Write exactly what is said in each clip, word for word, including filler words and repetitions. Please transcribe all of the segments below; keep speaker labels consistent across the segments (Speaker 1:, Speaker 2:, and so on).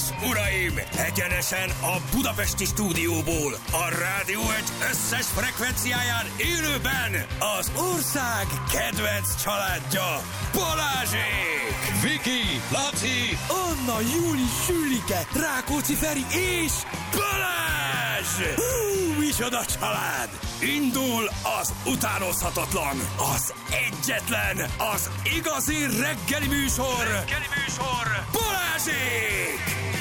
Speaker 1: uraim! Egyenesen a budapesti stúdióból, a Rádió egy összes frekvenciáján élőben az ország kedvenc családja, Balázsék!
Speaker 2: Viki, Laci,
Speaker 1: Anna, Júli, Sülike, Rákóczi Feri és Balázs! Hú, micsoda család! Indul az utánozhatatlan, az egyetlen, az igazi reggeli műsor, reggeli műsor, Balázsék!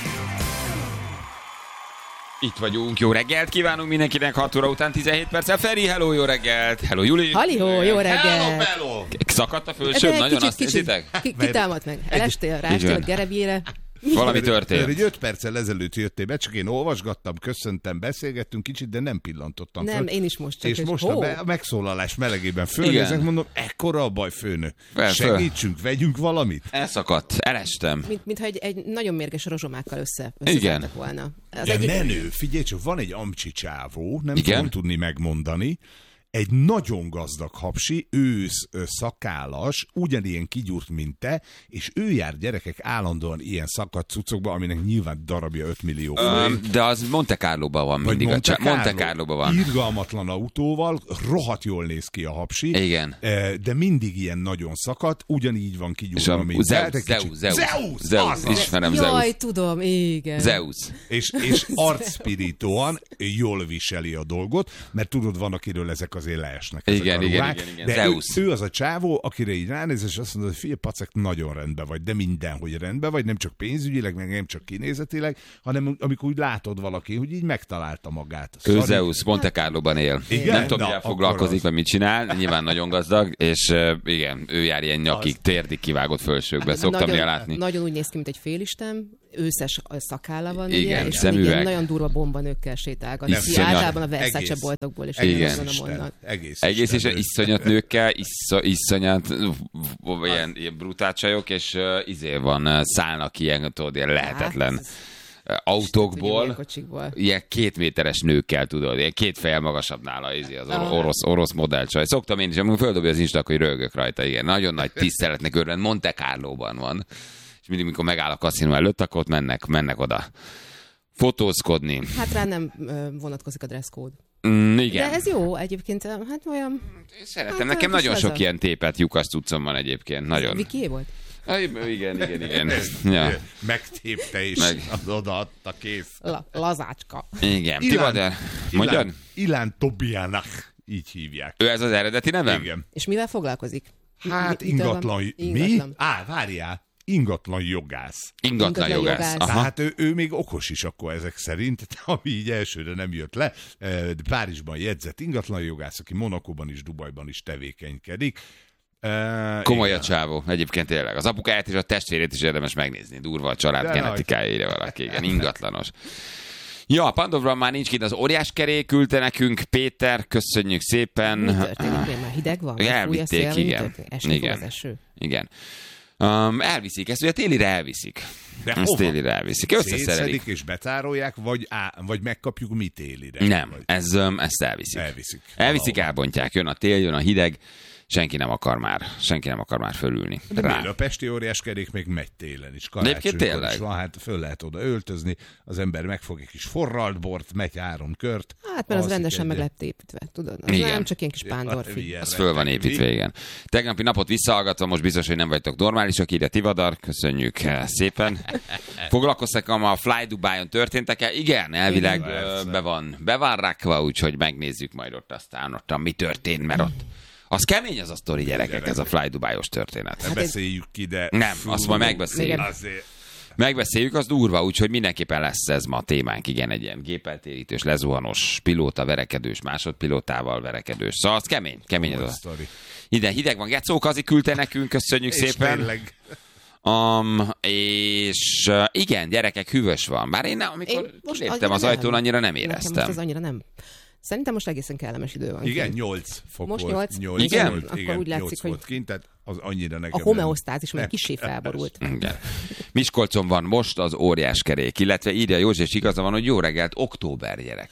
Speaker 2: itt vagyunk, jó reggelt kívánunk mindenkinek, hat óra után tizenhét perccel. Feri, hello, jó reggelt, hello Juli.
Speaker 3: Halihó, jó reggelt.
Speaker 2: Hello, hello. Szakadt a fölsőm, nagyon
Speaker 3: kicsit,
Speaker 2: azt hiszitek?
Speaker 3: Ki, kitámadt meg, elestél, rástél a gerebjére.
Speaker 2: Valami történt.
Speaker 4: Egy öt perccel ezelőtt jöttél be, csak én olvasgattam, köszöntem, beszélgettünk kicsit, de nem pillantottam
Speaker 3: Nem,
Speaker 4: föl.
Speaker 3: én is most csak.
Speaker 4: És most a, be, a megszólalás melegében fölnézek, mondom, ekkora a baj, főnök.
Speaker 2: Fel,
Speaker 4: Segítsünk, vegyünk valamit.
Speaker 2: Elszakadt, elestem.
Speaker 3: Mint, mintha egy, egy nagyon mérges rozsomákkal össze,
Speaker 2: Igen.
Speaker 3: összetettek volna. Az
Speaker 4: De
Speaker 3: egyik...
Speaker 4: menő, figyelj csak, van egy amcsi csávó, nem
Speaker 2: Igen?
Speaker 4: fogom tudni megmondani, egy nagyon gazdag hapsi, ősz szakállas, ugyanilyen kigyúrt, mint te, és ő jár gyerekek állandóan ilyen szakadt cuccokba, aminek nyilván darabja öt millió
Speaker 2: Um, de az Monte Carlo-ban van mindig.
Speaker 4: Monte,
Speaker 2: a
Speaker 4: Carlo.
Speaker 2: Monte Carlo-ban van.
Speaker 4: Irgalmatlan autóval, rohadt jól néz ki a hapsi.
Speaker 2: Igen.
Speaker 4: De mindig ilyen nagyon szakadt, ugyanígy van
Speaker 2: És
Speaker 4: kigyúrva,
Speaker 2: a
Speaker 4: mint
Speaker 2: Zeus,
Speaker 4: te,
Speaker 2: Zeus,
Speaker 4: kicsit-
Speaker 2: Zeus,
Speaker 4: Zeus,
Speaker 2: Zeus,
Speaker 4: az, az.
Speaker 2: ismerem
Speaker 3: Jaj,
Speaker 2: Zeus.
Speaker 3: tudom, igen.
Speaker 2: Zeus.
Speaker 4: És, és arcspiritóan jól viseli a dolgot, mert tudod, van, akiről ezek azért leesnek. Ezek
Speaker 2: Igen,
Speaker 4: a
Speaker 2: igen,
Speaker 4: ruhák,
Speaker 2: igen, igen.
Speaker 4: De
Speaker 2: Zeus.
Speaker 4: ő, ő az a csávó, akire így ránéz, és azt mondod, hogy figyelj, pacek, nagyon rendben vagy, de mindenhogy rendben vagy, nem csak pénzügyileg, meg nem csak kinézetileg, hanem amikor úgy látod valaki, hogy így megtalálta magát.
Speaker 2: Ő
Speaker 4: Szari-
Speaker 2: Zeus, Monte Carlo-ban él.
Speaker 4: Igen?
Speaker 2: Nem tudom,
Speaker 4: Na,
Speaker 2: mivel
Speaker 4: akkor
Speaker 2: foglalkozik,
Speaker 4: az.
Speaker 2: vagy mit csinál, nyilván nagyon gazdag, és uh, igen, ő jár ilyen nyakig, térdig kivágott fölsőkbe, szoktam
Speaker 3: nagyon,
Speaker 2: néha látni.
Speaker 3: Nagyon úgy néz ki, mint egy félistem, őszes szakálla van,
Speaker 2: Igen,
Speaker 3: ugye, és
Speaker 2: szemüveg.
Speaker 3: ilyen nagyon durva bombanőkkel sétálgatni.
Speaker 2: Iszonyat.
Speaker 3: Általában a Versace
Speaker 4: Egész.
Speaker 3: boltokból is
Speaker 2: Igen.
Speaker 3: egész
Speaker 4: Isten,
Speaker 3: mondanak.
Speaker 4: egész,
Speaker 2: Egész és
Speaker 4: Isten.
Speaker 2: iszonyat nőkkel, iszо, iszonyat uh, ilyen, ilyen brutál csajok, és uh, izé van, uh, szállnak ilyen, tudod, ilyen lehetetlen
Speaker 3: Hát,
Speaker 2: uh, autókból,
Speaker 3: milyen kocsikból.
Speaker 2: ilyen két méteres nőkkel, tudod, ilyen két fejjel magasabb nála, izé, az or- orosz, orosz modellcsaj. Szoktam én is, amikor földobja az Insta, hogy rögök rajta, igen. Nagyon nagy tiszteletnek örvend, Monte Carlo-ban van. És mindig, mikor megáll a kaszinó előtt, akkor ott mennek, mennek oda fotózkodni.
Speaker 3: Hát rá nem ö, vonatkozik a dresscode.
Speaker 2: Mm, igen.
Speaker 3: De ez jó egyébként, hát olyan...
Speaker 2: Szeretem,
Speaker 3: Hát,
Speaker 2: nekem
Speaker 3: hát
Speaker 2: nagyon
Speaker 3: ez
Speaker 2: sok
Speaker 3: a-
Speaker 2: ilyen tépet lyukas cuccom van egyébként, nagyon.
Speaker 3: Vikié volt?
Speaker 2: Ah, igen, igen, igen. Ja.
Speaker 4: Megtépte és
Speaker 2: Meg.
Speaker 4: az odaadta, kész.
Speaker 3: La, lazácska.
Speaker 2: Igen,
Speaker 4: Ilán-
Speaker 2: Tivadar, mondjad?
Speaker 4: Ilán, Ilán Tobiának, így hívják.
Speaker 2: Ő ez az eredeti nevem?
Speaker 4: Igen.
Speaker 3: És mivel foglalkozik?
Speaker 4: Hát
Speaker 3: Mi- mitől van?
Speaker 4: ingatlan, mi?
Speaker 3: Ingatlan.
Speaker 4: Á, várjál, ingatlan jogász.
Speaker 2: Ingatlan
Speaker 3: Ingatlan
Speaker 2: jogász.
Speaker 3: jogász.
Speaker 2: Aha.
Speaker 4: Tehát ő, ő még okos is akkor ezek szerint, ami így elsőre nem jött le. Eh, Párizsban jegyzett ingatlan jogász, aki Monakóban is, Dubajban is tevékenykedik. Eh,
Speaker 2: Komoly a
Speaker 4: igen.
Speaker 2: csávó, egyébként tényleg. Az apukáját és a testvérét is érdemes megnézni. Durva a család
Speaker 4: De
Speaker 2: genetikája, írja valaki. Igen, ingatlanos. Ja, a Pandorban már nincs kint, az óriás kerék küldte nekünk. Péter, köszönjük szépen.
Speaker 3: Mi történik? Miért már hideg van? Fúj a
Speaker 2: Elvitték,
Speaker 3: szél, mi
Speaker 2: igen.
Speaker 3: történik? Esni fog
Speaker 2: Igen.
Speaker 3: az eső?
Speaker 2: Igen. Um, elviszik, ezt ugye télire elviszik.
Speaker 4: De
Speaker 2: Ezt
Speaker 4: hova?
Speaker 2: télire elviszik. Összeszerelik.
Speaker 4: Szétszedik és betárolják, vagy, á, vagy megkapjuk mi télire?
Speaker 2: Nem,
Speaker 4: Vagy
Speaker 2: ez, um, ezt elviszik.
Speaker 4: elviszik.
Speaker 2: Elviszik,
Speaker 4: Valahova.
Speaker 2: elbontják. Jön a tél, jön a hideg. Senki nem akar már, senki nem akar már fölülni.
Speaker 4: De
Speaker 2: Rá.
Speaker 4: miért a pesti óriás kerék még megy télen is.
Speaker 2: Egyébként
Speaker 4: Karácsonykor
Speaker 2: tényleg.
Speaker 4: is van, hát föl lehet oda öltözni, az ember megfog egy kis forralt bort, megy három kört.
Speaker 3: Hát, mert az
Speaker 4: alszik
Speaker 3: rendesen meg
Speaker 4: egyet.
Speaker 3: lett építve, tudod? Az
Speaker 2: Igen.
Speaker 3: nem csak ilyen kis pándorfi.
Speaker 4: Ilyen
Speaker 2: Az föl van
Speaker 4: rendben.
Speaker 2: építve, igen. Tegnapi napot visszahallgatva, most biztos, hogy nem vagytok normálisak, írja Tivadar, köszönjük szépen. Foglalkoztak a Fly Dubai-on történtek-e? Igen, elvileg
Speaker 4: Igen.
Speaker 2: ö, be van, be van rakva, úgyhogy megnézzük majd ott aztán ott, mi történt, mert ott az kemény az a sztori, gyerekek, ez a Fly Dubai-os történet.
Speaker 4: Ne beszéljük ki, de...
Speaker 2: Nem, azt majd megbeszéljük.
Speaker 3: Igen.
Speaker 4: Azért...
Speaker 2: Megbeszéljük, az durva, úgyhogy mindenképpen lesz ez ma a témánk, igen, egy ilyen gépeltérítős, lezuhanós pilóta, verekedős, másodpilótával verekedős. Szóval az kemény, kemény az a...
Speaker 4: Sztori.
Speaker 2: Ide hideg van, Gecó Kazi küldte nekünk, köszönjük
Speaker 4: És
Speaker 2: szépen.
Speaker 4: tényleg.
Speaker 2: Um, és uh, igen, gyerekek, hüvös van. Bár én amikor
Speaker 3: Én most
Speaker 2: léptem
Speaker 3: annyira
Speaker 2: az ajtón,
Speaker 3: nem.
Speaker 2: annyira nem
Speaker 3: Nekem
Speaker 2: éreztem.
Speaker 3: most az annyira nem. Szerintem most egészen kellemes idő van.
Speaker 4: Igen,
Speaker 3: kint.
Speaker 4: nyolc fok
Speaker 3: Most
Speaker 4: volt.
Speaker 3: nyolc?
Speaker 4: nyolc
Speaker 2: Igen?
Speaker 4: volt,
Speaker 3: Akkor
Speaker 4: igen,
Speaker 3: úgy látszik,
Speaker 4: nyolc
Speaker 3: hogy
Speaker 4: volt kint, tehát az annyira nekem
Speaker 3: A homeosztázis már
Speaker 4: nem.
Speaker 3: kissé felborult.
Speaker 2: Igen. Miskolcon van most az óriás kerék, illetve írja József, és igaza van, hogy jó reggelt, október, gyerekek.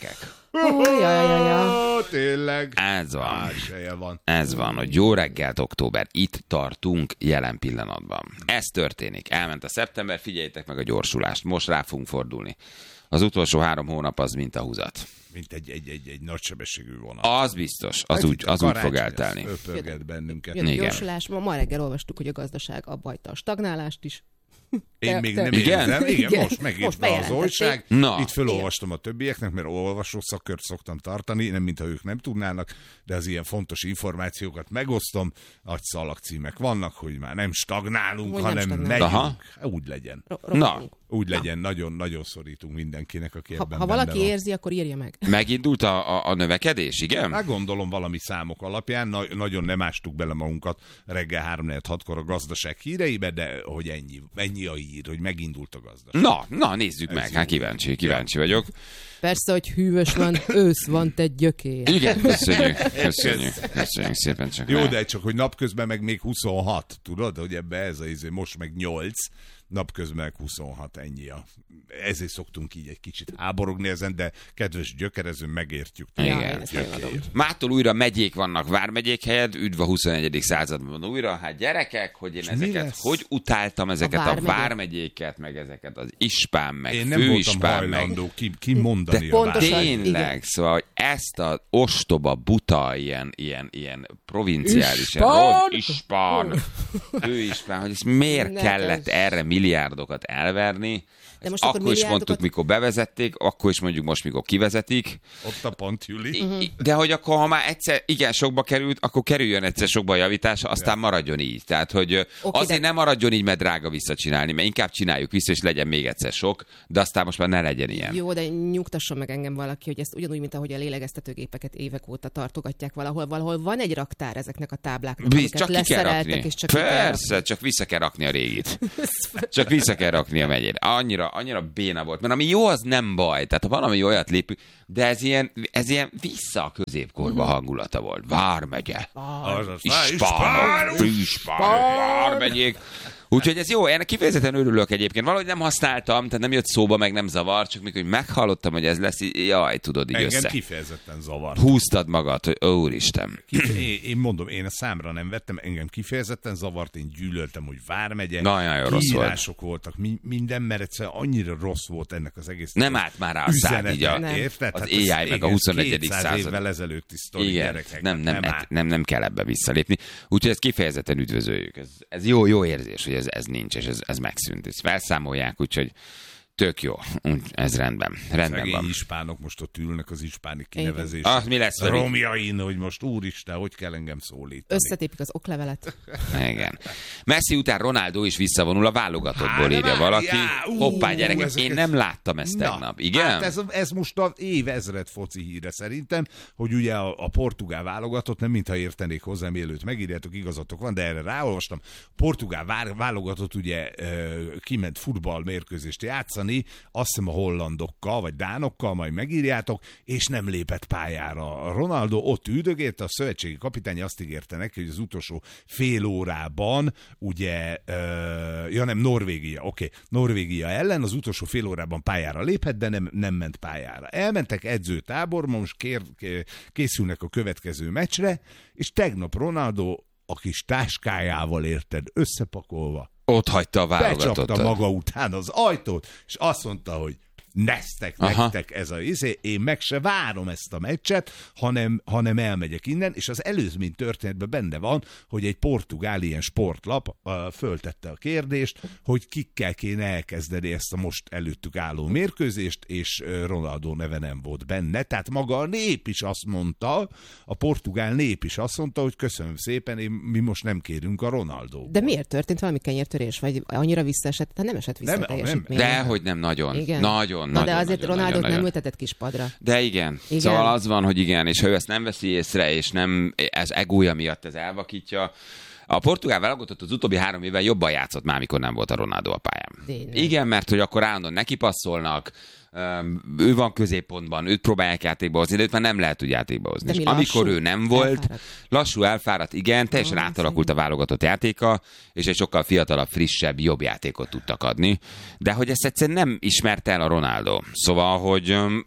Speaker 3: Oh, ja, ja, ja.
Speaker 4: Tényleg.
Speaker 2: Ez van.
Speaker 4: Álseje van.
Speaker 2: Ez van, hogy jó reggelt, október, itt tartunk jelen pillanatban. Ez történik. Elment a szeptember, figyeljétek meg a gyorsulást. Most rá fogunk fordulni. Az utolsó három hónap az mint a húzat.
Speaker 4: Mint egy, egy, egy, egy nagysebességű vonat.
Speaker 2: Az biztos, az úgy, az úgy fog eltelni.
Speaker 4: Fölpörget bennünket.
Speaker 3: Jön a
Speaker 2: Igen.
Speaker 3: gyorsulás. Ma, ma reggel olvastuk, hogy a gazdaság abba hagyta a stagnálást is.
Speaker 4: Én
Speaker 3: Te-
Speaker 4: még
Speaker 3: te-
Speaker 4: nem
Speaker 2: Igen?
Speaker 4: érzem. Igen,
Speaker 3: Igen.
Speaker 4: most megint
Speaker 3: Most
Speaker 4: az
Speaker 3: bejelentették.
Speaker 2: Na.
Speaker 4: újság. Itt felolvastam a többieknek, mert olvasó szakkört szoktam tartani, nem mintha ők nem tudnának, de az ilyen fontos információkat megosztom. Nagy szalagcímek vannak, hogy már nem stagnálunk,
Speaker 3: Hogy nem
Speaker 4: hanem
Speaker 3: stagnálunk.
Speaker 4: megyünk.
Speaker 2: Aha.
Speaker 4: Úgy legyen.
Speaker 3: Ro-
Speaker 2: Na.
Speaker 3: rohanunk.
Speaker 4: Úgy legyen, nagyon-nagyon szorítunk mindenkinek, aki
Speaker 3: Ha,
Speaker 4: ebben
Speaker 3: ha
Speaker 4: benne
Speaker 3: valaki
Speaker 4: van.
Speaker 3: érzi, akkor írja meg.
Speaker 2: Megindult a, a, a növekedés, igen?
Speaker 4: Hát gondolom valami számok alapján, na, nagyon nem ástuk bele magunkat reggel három negyven hatkor a gazdaság híreibe, de hogy ennyi, ennyi a hír, hogy megindult a gazdaság.
Speaker 2: Na, na, nézzük
Speaker 4: Ez
Speaker 2: meg.
Speaker 4: jó.
Speaker 2: Hát kíváncsi, kíváncsi vagyok.
Speaker 3: Persze, hogy hűvös van, ősz van, te gyökér.
Speaker 2: Igen, köszönjük, köszönjük, köszönjük szépen csak.
Speaker 4: Jó,
Speaker 2: ne.
Speaker 4: de csak, hogy napközben meg még huszonhat, tudod, hogy ebbe ez a izé, most meg nyolc, napközben meg huszonhat, ennyi a... Ezért szoktunk így egy kicsit háborogni ezen, de kedves gyökerező, megértjük.
Speaker 3: Ja,
Speaker 2: Igen.
Speaker 3: én ezt megadom.
Speaker 2: Mától újra megyék vannak vármegyék helyett, üdv a huszonegyedik században újra. Hát gyerekek, hogy én
Speaker 4: mi
Speaker 2: ezeket,
Speaker 4: lesz?
Speaker 2: hogy utáltam ezeket a,
Speaker 3: vármegyék?
Speaker 2: vármegyéket, meg ezeket az ispán, meg
Speaker 4: Én nem voltam
Speaker 2: főispán, meg...
Speaker 4: hajlandó ki, ki mondani
Speaker 3: De
Speaker 4: a
Speaker 3: pontosan-
Speaker 4: választ.
Speaker 2: Tényleg,
Speaker 3: igen.
Speaker 2: szóval hogy ezt a ostoba, buta, ilyen, ilyen, ilyen provinciális, ilyen
Speaker 3: Ispán!
Speaker 2: rossz ispán, főispán, hogy ezt miért
Speaker 3: Ne,
Speaker 2: kellett
Speaker 3: ez-
Speaker 2: erre milliárdokat elverni.
Speaker 3: De most
Speaker 2: Akkor
Speaker 3: akkor
Speaker 2: is mondtuk,
Speaker 3: milliárdokat-
Speaker 2: mikor bevezették, akkor is mondjuk most, mikor kivezetik.
Speaker 4: Ott a pont, Jüli.
Speaker 3: Mhm.
Speaker 2: I- De hogy akkor, ha már egyszer igen sokba került, akkor kerüljön egyszer sokba a javítása, aztán maradjon így. Tehát, hogy okay, azért
Speaker 3: de-
Speaker 2: nem maradjon így, mert drága visszacsinálni, mert inkább csináljuk vissza, és legyen még egyszer sok, de aztán most már ne legyen ilyen.
Speaker 3: Jó, de nyugtasson meg engem valaki, hogy ezt ugyanúgy, mint ahogy a lélegeztetőgépeket évek óta tartogatják valahol. Valahol van egy raktár ezeknek a tábláknak,
Speaker 2: Bizt,
Speaker 3: amiket
Speaker 2: csak ki kell
Speaker 3: leszereltek,
Speaker 2: rakni.
Speaker 3: és csak ki kell
Speaker 2: Persze,
Speaker 3: rakni.
Speaker 2: csak vissza kell rakni a régit. Csak vissza kell rakni a megyét. Annyira, annyira béna volt. Mert ami jó, az nem baj. Tehát ha valami olyat lépünk, de ez ilyen, ez ilyen vissza a középkorba hangulata volt. Vármegye.
Speaker 4: Azaz,
Speaker 2: Ispánok, főispánok, vármegyék. Úgyhogy ez jó, én kifejezetten örülök egyébként. Valahogy nem használtam, tehát nem jött szóba, meg nem zavar, csak mikor meghallottam, hogy ez lesz, így- jaj, tudod, így
Speaker 4: Engem
Speaker 2: össze.
Speaker 4: kifejezetten zavar.
Speaker 2: Húztad magad, hogy ó, úristen.
Speaker 4: Kife- én, én mondom, én a számra nem vettem, engem kifejezetten zavart, én gyűlöltem, hogy Vármegye.
Speaker 2: Nagyon rossz volt.
Speaker 4: Kiírások voltak, mi, minden, mert egyszerűen annyira rossz volt ennek az egész.
Speaker 2: Nem állt már rá a szád így a,
Speaker 3: Nem.
Speaker 4: érted?
Speaker 2: az
Speaker 4: Hát
Speaker 2: á i
Speaker 4: ez-
Speaker 2: meg a
Speaker 4: igen,
Speaker 2: huszonegyedik
Speaker 4: kétszáz
Speaker 2: század.
Speaker 4: évvel ezelőtti sztori,
Speaker 2: Igen,
Speaker 4: gyerekek.
Speaker 2: nem, nem, nem,
Speaker 4: áll.
Speaker 2: nem, nem kell ebbe visszalépni. Úgyhogy ezt kifejezetten üdvözöljük. Ez, ez jó, jó érzés, hogy ez, ez nincs, és ez, ez megszűnt. Ezt felszámolják, úgyhogy tök jó. Úgy, ez rendben. Rendben
Speaker 4: Szegény
Speaker 2: van.
Speaker 4: ispánok most ott ülnek az ispáni kinevezés.
Speaker 2: Ah, mi lesz velük?
Speaker 4: Romjain, hogy most úristen, hogy kell engem szólítani.
Speaker 3: Összetépik az oklevelet.
Speaker 2: Igen. Messi után Ronaldo is visszavonul a válogatottból,
Speaker 4: Hát,
Speaker 2: írja valaki.
Speaker 4: várjál, ú,
Speaker 2: Hoppá, gyerekek,
Speaker 4: ezeket-
Speaker 2: én nem láttam ezt
Speaker 4: Na,
Speaker 2: tegnap. Igen?
Speaker 4: Hát ez, ez most az évezred foci híre szerintem, hogy ugye a, a portugál válogatott, nem mintha értenék hozzá, mielőtt megírjátok, igazatok van, de erre ráolvastam. Portugál vá- válogatott ugye ö, kiment futballmérkőzést játszani, azt hiszem a hollandokkal, vagy dánokkal, majd megírjátok, és nem lépett pályára. A Ronaldo ott üldögélt, a szövetségi kapitány azt ígérte neki, hogy az utolsó fél órában, ugye, ö, ja nem, Norvégia, oké, okay, Norvégia ellen az utolsó fél órában pályára léphet, de nem, nem ment pályára. Elmentek edzőtáborba, most kér, készülnek a következő meccsre, és tegnap Ronaldo a kis táskájával, érted, összepakolva,
Speaker 2: Ott hagyta a
Speaker 4: becsapta
Speaker 2: válogatottat.
Speaker 4: maga után az ajtót, és azt mondta, hogy neztek
Speaker 2: Aha.
Speaker 4: nektek ez a izé, én meg se várom ezt a meccset, hanem, hanem elmegyek innen, és az előzmény történetben benne van, hogy egy portugál ilyen sportlap uh, föltette a kérdést, hogy kikkel kéne elkezdeni ezt a most előttük álló mérkőzést, és uh, Ronaldo neve nem volt benne, tehát maga a nép is azt mondta, a portugál nép is azt mondta, hogy köszönöm szépen, én, mi most nem kérünk a Ronaldo.
Speaker 3: De miért történt valami kenyértörés? Vagy annyira visszaesett? Tehát nem esett vissza
Speaker 4: Nem,
Speaker 3: a teljesítmény.
Speaker 2: De hogy nem, nagyon.
Speaker 3: Igen.
Speaker 2: Nagyon,
Speaker 3: Na
Speaker 2: nagyon,
Speaker 3: de azért
Speaker 2: nagyon,
Speaker 3: Ronaldot
Speaker 2: nagyon,
Speaker 3: nem
Speaker 2: nagyon.
Speaker 3: ültetett kis padra.
Speaker 2: De igen.
Speaker 3: Igen.
Speaker 2: Szóval az van, hogy igen, és ha ő ezt nem veszi észre, és nem, ez egója miatt ez elvakítja. A portugál válogatott az utóbbi három évben jobban játszott már, mikor nem volt a Ronaldo a pályán.
Speaker 3: Tényleg.
Speaker 2: Igen, mert hogy akkor állandóan neki passzolnak, öm, ő van középpontban, őt próbálják játékba hozni, de őt már nem lehet úgy játékba hozni.
Speaker 3: De
Speaker 2: És
Speaker 3: mi
Speaker 2: amikor
Speaker 3: lassú?
Speaker 2: ő nem volt,
Speaker 3: Elfáradt.
Speaker 2: lassú, elfáradt, igen, teljesen
Speaker 3: Ah,
Speaker 2: átalakult a válogatott játéka, és egy sokkal fiatalabb, frissebb, jobb játékot tudtak adni. De hogy ezt egyszerűen nem ismerte el a Ronaldo. Szóval, hogy öm,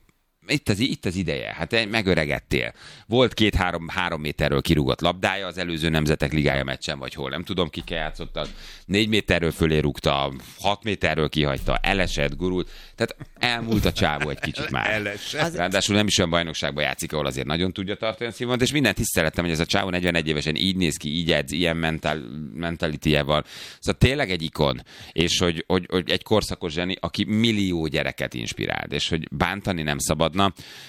Speaker 2: itt az, itt az ideje, hát megöregedtél. Volt két-három három méterről kirúgott labdája az előző Nemzetek Ligája meccsen, vagy hol, nem tudom, kikkel játszottak. Négy méterről fölé rúgta, hat méterről kihagyta, elesett, gurult. Tehát elmúlt a csávó egy kicsit már.
Speaker 4: Elesett.
Speaker 2: Ráadásul nem is olyan bajnokságban játszik, ahol azért nagyon tudja tartani a színvonalat, és minden tiszteletem, hogy ez a csávó negyvenegy évesen így néz ki, így edz, ilyen mentál, mentalityjával. Szóval tényleg egy ikon, és hogy, hogy, hogy egy korszakos zseni, aki millió gyereket inspirált, és hogy bántani nem szabadna,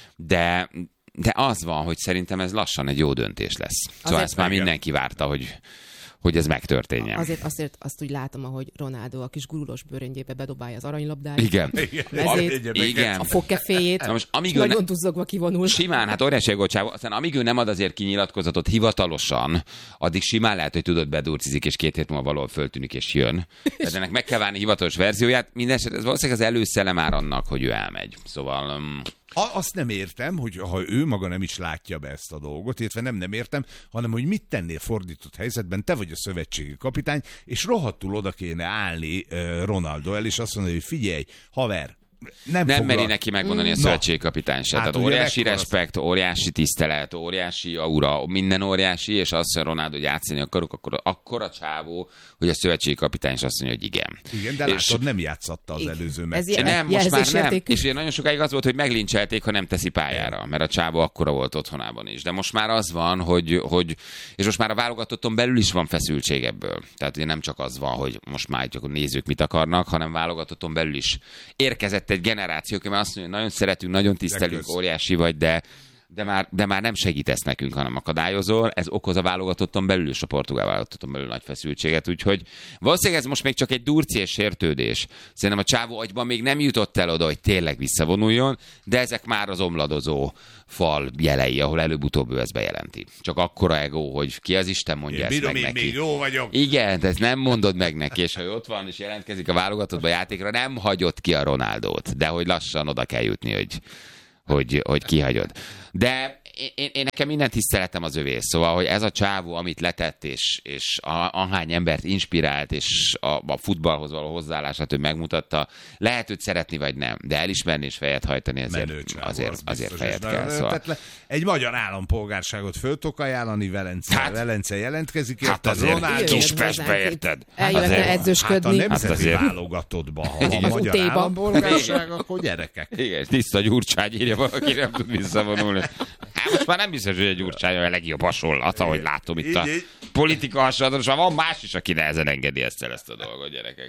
Speaker 2: de, de az van, hogy szerintem ez lassan egy jó döntés lesz. Szóval
Speaker 3: Azért
Speaker 2: ezt már mindenki várta, hogy, hogy ez megtörténjen.
Speaker 3: Azért, azért azt úgy látom, ahogy Ronaldo a kis gurulós bőrönyébe bedobálja az aranylabdát.
Speaker 2: Igen.
Speaker 3: Mezét,
Speaker 2: Igen.
Speaker 3: a fogkeféjét,
Speaker 2: Na most, amíg
Speaker 3: és
Speaker 2: ő
Speaker 3: nagyon
Speaker 2: ne...
Speaker 3: duzzogva kivonul.
Speaker 2: Simán, hát óriási egócsávó. Aztán amíg ő nem ad azért kinyilatkozatot hivatalosan, addig simán lehet, hogy tudod, bedurcizik, és két hét múlva valahol föltűnik, és jön. Tehát ennek meg kell várni hivatalos verzióját. Mindenesetre ez valószínűleg az előszele már annak, hogy ő elmegy. Szóval... Um...
Speaker 4: A, azt nem értem, hogy ha ő maga nem is látja be ezt a dolgot, illetve nem nem értem, hanem hogy mit tennél fordított helyzetben, te vagy a szövetségi kapitány, és rohadtul oda kéne állni uh, Ronaldo el, és azt mondani, hogy figyelj, haver, nem,
Speaker 2: nem
Speaker 4: foglal...
Speaker 2: meri neki megmondani a szövetségi kapitány se.
Speaker 4: Hát
Speaker 2: Tehát óriási
Speaker 4: mekkora...
Speaker 2: respekt, óriási tisztelet, óriási aura, minden óriási, és azt mondja Ronaldo, hogy játszani akarok, akkor, akkor a csávó, hogy a szövetségi kapitány is azt mondja, hogy igen.
Speaker 4: Igen, de
Speaker 2: és...
Speaker 4: látod, nem játszatta az előző meccsen.
Speaker 2: Nem, most már nem. És ugye nagyon sokáig az volt, hogy meglincselték, ha nem teszi pályára, mert a csávó akkora volt otthonában is. De most már az van, hogy, hogy és most már a válogatotton belül is van feszültség ebből. Tehát ugye nem csak az van, hogy most már csak a nézők mit akarnak, hanem válogatotton belül is érkezett egy generáció, mert azt mondja, hogy nagyon szeretünk, nagyon tisztelünk, óriási vagy, de, de, már, de már nem segítesz nekünk, hanem akadályozol. Ez okoz a válogatotton belül és a portugál válogatotton belül nagy feszültséget, úgyhogy valószínűleg ez most még csak egy durci és sértődés. Szerintem a csávó agyban még nem jutott el oda, hogy tényleg visszavonuljon, de ezek már az omladozó fal jelei, ahol előbb-utóbb ő ezt bejelenti. Csak akkora ego, hogy ki az Isten mondja
Speaker 4: én
Speaker 2: ezt
Speaker 4: bírom,
Speaker 2: meg
Speaker 4: én
Speaker 2: neki.
Speaker 4: Még jó vagyok.
Speaker 2: Igen, de ezt nem mondod meg neki, és ha ott van és jelentkezik a válogatottba játékra, nem hagyod ki a Ronaldót, de hogy lassan oda kell jutni, hogy, hogy, hogy kihagyod. De én, én nekem minden tiszteletem az övé, szóval, hogy ez a csávó, amit letett, és, és a, ahány embert inspirált, és a, a futballhoz való hozzáállását ő megmutatta, lehet őt szeretni, vagy nem, de elismerni és fejet hajtani azért,
Speaker 4: csávó,
Speaker 2: azért,
Speaker 4: az
Speaker 2: azért
Speaker 4: biztos,
Speaker 2: fejet kell. Szóval.
Speaker 4: Egy magyar állampolgárságot föl tudok ajánlani, Velence, hát, Velence jelentkezik, érted?
Speaker 2: Hát azért
Speaker 4: Ronaldo,
Speaker 2: Kispestbe, érted?
Speaker 3: Eljöhetne edzősködni.
Speaker 4: Hát a nemzeti
Speaker 2: hát
Speaker 4: válogatottba, ha a
Speaker 3: Az
Speaker 4: magyar
Speaker 3: utéba.
Speaker 4: állampolgárság, akkor gyerekek.
Speaker 2: Igen, tiszta Gyurcsány írja valaki, nem tud visszavonulni. Hát most már nem biztos, hogy a Gyurcsány a legjobb hasonlat, ahogy látom itt a politika hasonlatos, már van más is, aki nehezen engedi ezt el ezt a dolgot, gyerekek.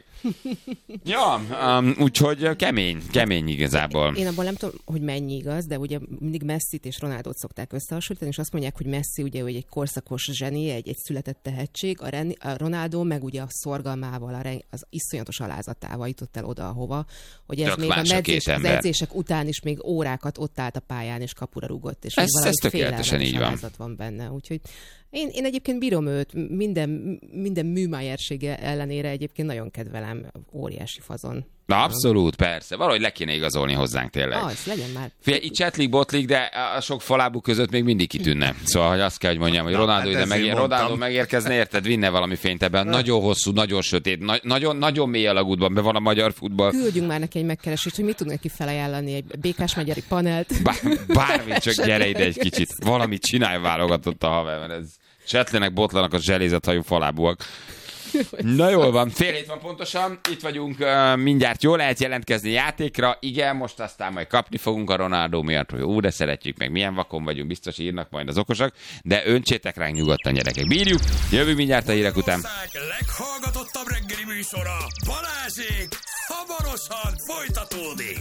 Speaker 2: Ja, um, úgyhogy kemény, kemény igazából.
Speaker 3: Én abban nem tudom, hogy mennyi igaz, de ugye mindig Messit és Ronaldót szokták összehasonlítani, és azt mondják, hogy Messi ugye hogy egy korszakos zseni, egy, egy született tehetség, a, Ren, a Ronaldo meg ugye a szorgalmával, a, az iszonyatos alázatával jutott el oda, ahova, hogy ez
Speaker 2: Tök
Speaker 3: még a
Speaker 2: más a
Speaker 3: medzés,
Speaker 2: két
Speaker 3: az
Speaker 2: ember.
Speaker 3: edzések után is még órákat ott állt a pályán, és kapura rugott, és
Speaker 2: Ez-
Speaker 3: valami
Speaker 2: ez tökéletesen így van.
Speaker 3: alázat van benne, úgyhogy én, én egyébként bírom őt, minden, minden műmájersége ellenére egyébként nagyon kedvelem, óriási fazon.
Speaker 2: Na, abszolút, persze. Valahogy le kéne igazolni hozzánk tényleg.
Speaker 3: Az, legyen már.
Speaker 2: Figyelj, itt csetlik, botlik, de a sok falábú között még mindig kitűnne. Szóval, hogy azt kell, hogy mondjam, hogy
Speaker 4: Na,
Speaker 2: Ronaldo
Speaker 4: hát
Speaker 2: ide
Speaker 4: ezért
Speaker 2: meg,
Speaker 4: mondtam.
Speaker 2: Ronaldo megérkezne, érted, vinne valami fényt ebben. Nagyon hosszú, nagyon sötét, na- nagyon, nagyon mély alagútban be van a magyar futball.
Speaker 3: Küldjünk már neki egy megkeresést, hogy mit tud neki felajánlani, egy békás megyeri panelt.
Speaker 2: Bár, bármit, csak gyere ide egy kicsit. Valamit csinálj, válogatott a haver, mert ez csetlenek, botlanak a zselézethajú falábúak. Na jól van, fél hét van pontosan, itt vagyunk, uh, mindjárt jól lehet jelentkezni játékra, igen, most aztán majd kapni fogunk a Ronaldo miatt, hogy ú, de szeretjük meg, milyen vakon vagyunk, biztos írnak majd az okosak, de öntsétek ránk nyugodtan, gyerekek, bírjuk, jövünk mindjárt a hírek után.
Speaker 1: Magyarország leghallgatottabb reggeli műsora, Balázsék, hamarosan folytatódik.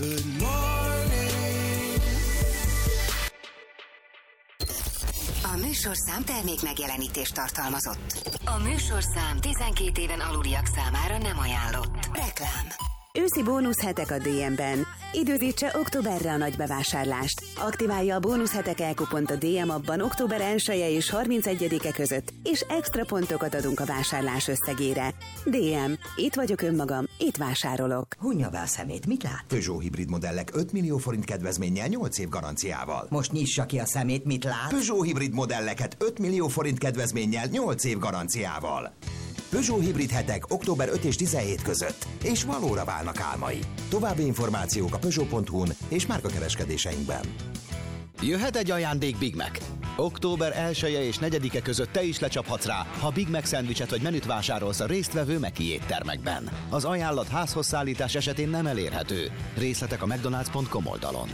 Speaker 5: A műsorszám termék megjelenítést tartalmazott. A műsorszám tizenkét éven aluliak számára nem ajánlott. Reklám.
Speaker 6: Őszi bónuszhetek a dé em-ben. Időzítse októberre a nagy bevásárlást. Aktiválja a bónuszhetek elkupont a dé em abban október elseje és harmincegyedike között, és extra pontokat adunk a vásárlás összegére. dé em. Itt vagyok önmagam, itt vásárolok.
Speaker 7: Hunja be a szemét, mit lát?
Speaker 8: Peugeot hibrid modellek öt millió forint kedvezménnyel nyolc év garanciával.
Speaker 7: Most nyissa ki a szemét, mit lát?
Speaker 8: Peugeot hibrid modelleket öt millió forint kedvezménnyel nyolc év garanciával. Peugeot hibrid hetek október ötödike és tizenhetedike között, és valóra válnak álmai. További információk a Peugeot pont hu-n és márkakereskedéseinkben.
Speaker 9: Jöhet egy ajándék Big Mac. október elseje és negyedike között te is lecsaphatsz rá, ha Big Mac szendvicset vagy menüt vásárolsz a résztvevő Meki éttermekben. Az ajánlat házhoz szállítás esetén nem elérhető. Részletek a mcdonalds pont com oldalon.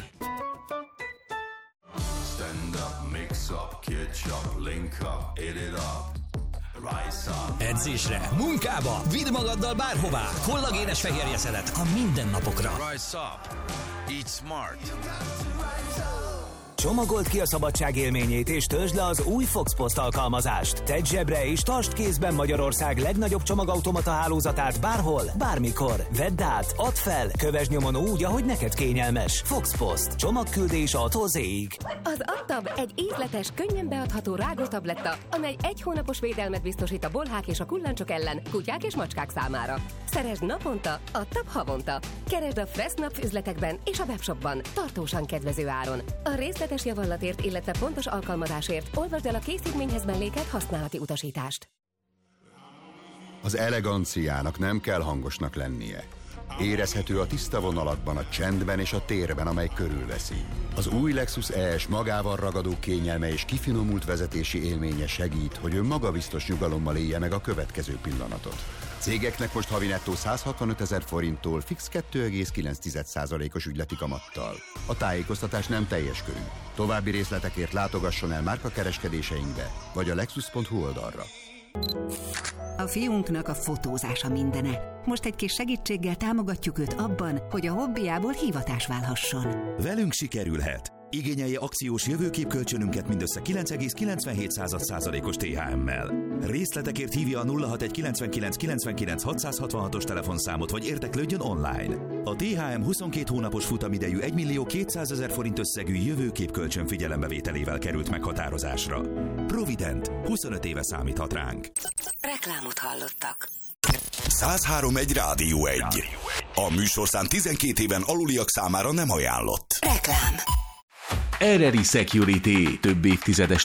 Speaker 1: Stand up, mix up, catch up, link up, eat it up.
Speaker 10: Edzésre, munkába, vidd magaddal bárhová. Kollagénes fehérje szelet a mindennapokra.
Speaker 1: Rise up, eat smart.
Speaker 11: Csomagold ki a szabadság élményét és töltsd le az új Fox Post alkalmazást. Tedd zsebre és tartsd kézben Magyarország legnagyobb csomagautomata hálózatát bárhol, bármikor. Vedd át, add fel, kövesd nyomon úgy, ahogy neked kényelmes. Fox Post. Csomagküldés A-tól Z-ig.
Speaker 12: Az Adtab egy ízletes, könnyen beadható rágótabletta, amely egy hónapos védelmet biztosít a bolhák és a kullancsok ellen, kutyák és macskák számára. Szeresd naponta, Adtab havonta. Keresd a Fressnapf üzletekben és a webshopban, tartósan kedvező áron. A részletes javallatért, illetve pontos alkalmazásért olvasd el a készítményhez mellékelt használati utasítást.
Speaker 13: Az eleganciának nem kell hangosnak lennie. Érezhető a tiszta vonalakban, a csendben és a térben, amely körülveszi. Az új Lexus E S magával ragadó kényelme és kifinomult vezetési élménye segít, hogy ön magabiztos nyugalommal élje meg a következő pillanatot. Cégeknek most havi nettó száz hatvanötezer forinttól fix kettő egész kilenc százalékos ügyleti kamattal. A tájékoztatás nem teljes körű. További részletekért látogasson el márkakereskedéseinkbe, vagy a lexus pont hu oldalra.
Speaker 6: A fiunknak a fotózása mindene. Most egy kis segítséggel támogatjuk őt abban, hogy a hobbiából hivatás válhasson.
Speaker 14: Velünk sikerülhet. Igényelje akciós jövőképkölcsönünket mindössze kilenc egész kilencvenhét százalékos té há emmel. Részletekért hívja a nulla hatvanegy kilencvenkilenc kilencvenkilenc hatszázhatvanhatos telefonszámot, vagy érdeklődjön online. A té há em huszonkét hónapos futamidejű egymillió kétszázezer forint összegű jövőképkölcsön figyelembevételével került meghatározásra. Provident, huszonöt éve számíthat ránk.
Speaker 5: Reklámot hallottak.
Speaker 1: száz három egy Rádió egy. A műsorszám tizenkét éven aluliak számára nem ajánlott.
Speaker 5: Reklám.
Speaker 15: er er i Security több évtizedes